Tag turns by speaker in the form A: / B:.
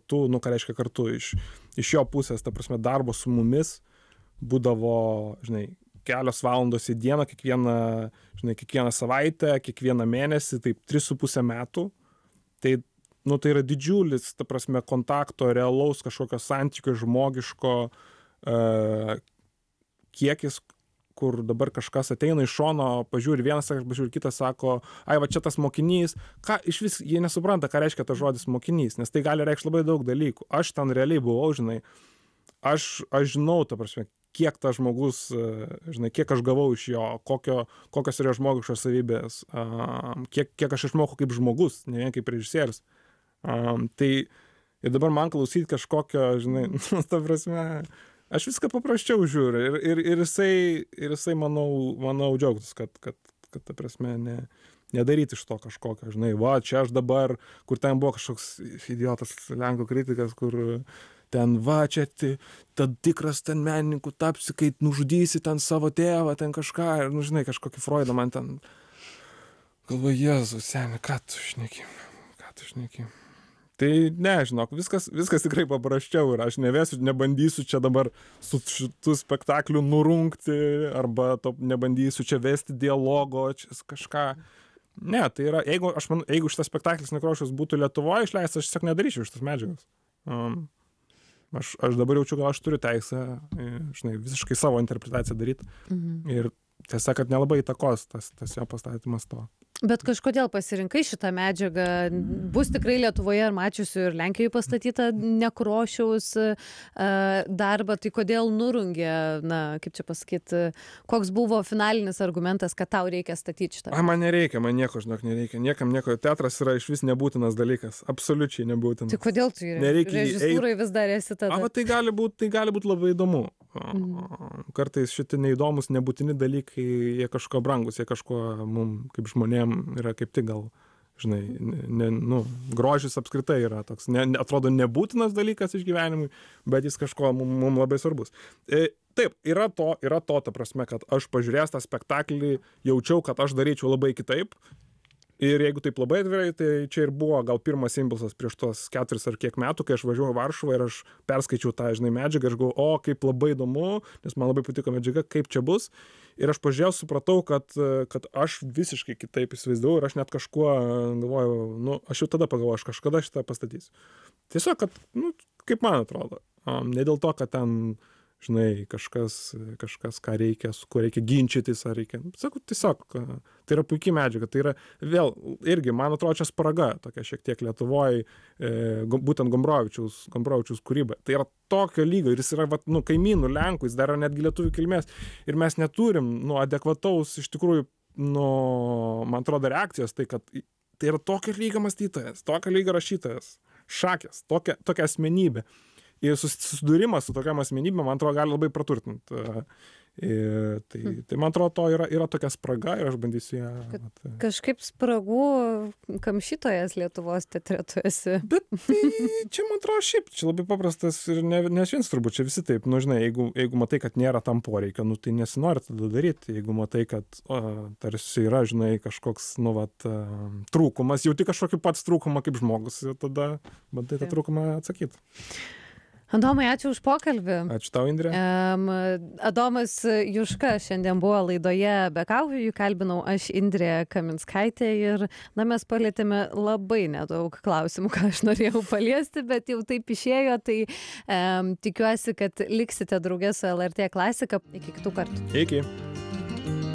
A: kartu, nu ką reiškia kartu, iš jo pusės, ta prasme, darbo su mumis būdavo, žinai, kelios valandos į dieną, kiekvieną savaitę, kiekvieną mėnesį, taip 3,5 metų. Tai, nu, tai yra didžiulis, ta prasme, kontakto, realaus kažkokio santykio, žmogiško kiekis, kur dabar kažkas ateina iš šono, pažiūri vienas, pažiūri kitas, sako, ai, va čia tas mokinys, iš vis jie nesupranta, ką reiškia tas žodis mokinys, nes tai gali reikšti labai daug dalykų. Aš ten realiai buvau, žinai, aš žinau, ta prasme, kiek tas žmogus, žinai, kiek aš gavau iš jo, kokios yra žmogiškos savybės, kiek aš išmokau kaip žmogus, ne vien kaip režisierius. Tai ir dabar man klausyti kažkokio, žinai, ta prasme, aš viską paprasčiau žiūriu ir jisai manau džiaugtis, kad ta prasme nedaryti iš to kažkokio, žinai, va, čia aš dabar, kur ten buvo kažkoks idiotas lenkų kritikas, kur ten, va, čia tad tikras ten menininkų tapsi, kai nužudysi ten savo tėvą, ten kažką, ir, nu, žinai, kažkokį Freudą man ten, galvoju, Jėzus, seni, ką tu šneki. Tai ne, žinok, viskas tikrai paprasčiau ir aš nebandysiu čia dabar su šitų spektaklių nurungti, arba nebandysiu čia vesti dialogo, čia kažką. Ne, tai yra, jeigu šitas spektaklis Nekrošius būtų Lietuvoje išleistas, aš tiesiog nedaryčiau šitas medžiagas. Aš dabar jaučiu, gal aš turiu teisę, žinai, visiškai savo interpretaciją daryti. Ir tiesa, kad nelabai įtakos tas jo pastatymas to.
B: Bet kažkodėl pasirinkai šitą medžiagą? Bus tikrai Lietuvoje ir mačiusių ir Lenkijoje pastatyta Nekrošiaus darbą, tai kodėl nurungė, na, kaip čia pasakyti, koks buvo finalinis argumentas, kad tau reikia statyti šitą?
A: Man nereikia, man nieko, žinok, nereikia. Niekam nieko. Teatras yra iš vis nebūtinas dalykas. Absoliučiai nebūtinas.
B: Tai kodėl tu režisūrai vis dar esi tada?
A: Tai gali būt labai įdomu. Kartais šitie neįdomus, nebūtini dalykai, jie kažko brangus, jie kažko mums kaip žmonėm yra kaip tik gal, žinai, grožis apskritai yra toks, atrodo nebūtinas dalykas išgyvenimui, bet jis kažko mums labai svarbus. Taip, yra to, ta prasme, kad aš pažiūrėjęs tą spektaklį, jaučiau, kad aš daryčiau labai kitaip. Ir jeigu taip labai atvirai, tai čia ir buvo gal pirmas impulsas prieš tos 4 ar kiek metų, kai aš važiuoju į Varšuvą ir aš perskaičiau tą, žinai, medžiagą, aš galvoju, kaip labai įdomu, nes man labai patiko medžiaga, kaip čia bus. Ir aš pažiūrėjau, supratau, kad aš visiškai kitaip įsivaizdavau ir aš net kažkuo galvojau, aš jau tada pagalvojau, aš kažkada šitą pastatysiu. Tiesiog, kad, kaip man atrodo, ne dėl to, kad ten, žinai, kažkas, ką reikia, su kuo reikia ginčytis, ar reikia. Sakau, tiesiog, tai yra puikiai medžiaga. Tai yra vėl, irgi, man atrodo, čia spraga tokia šiek tiek Lietuvoje, būtent Gombrovičiaus kūryba. Tai yra tokio lygio ir jis yra, kaimynų Lenkų, jis dar yra netgi lietuvių kilmės. Ir mes neturim, adekvataus, iš tikrųjų, man atrodo, reakcijos, tai kad tai yra tokio lygio mąstytojas, tokio lygio rašytojas, šakės, tokia asmenybė. Ir susidūrimas su tokiam asmenybėm, man atrodo, gali labai praturtinti. Tai man atrodo, to yra tokia spraga ir aš bandysiu ją.
B: Kažkaip spragų kamšytojas Lietuvos teatre tu esi.
A: Bet čia, man atrodo, šiaip, čia labai paprastas ir ne vienas turbūt, čia visi taip. Žinai, jeigu matai, kad nėra tam poreikio, tai nesinori tada daryti. Jeigu matai, kad tarsi yra, žinai, kažkoks, trūkumas, jauti kažkokį pats trūkumą kaip žmogus, tada bandai tą trūkumą atsakyti.
B: Adomai, ačiū už pokalbį.
A: Ačiū tau, Indrė.
B: Adomas Juška šiandien buvo laidoje Be kaukių, jį kalbinau aš, Indrė Kaminskaitė, ir mes palietėme labai nedaug klausimų, ką aš norėjau paliesti, bet jau taip išėjo, tai tikiuosi, kad liksite drauge su LRT Klasika. Iki kitų kartų.
A: Iki.